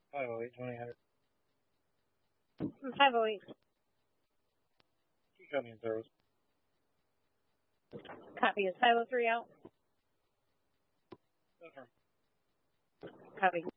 508, 2000. 508. You got me in zeros. Copy. Is 503 out? Confirm. Copy.